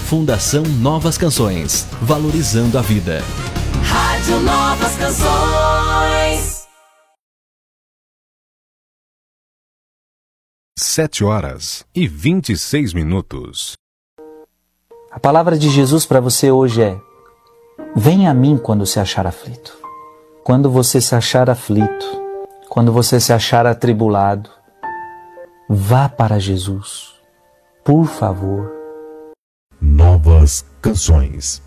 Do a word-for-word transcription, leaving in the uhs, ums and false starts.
Fundação Novas Canções, valorizando a vida. Rádio Novas Canções. Sete horas e vinte e seis minutos. A palavra de Jesus para você hoje é: venha a mim quando se achar aflito. Quando você se achar aflito, quando você se achar atribulado, vá para Jesus, por favor. Novas Canções.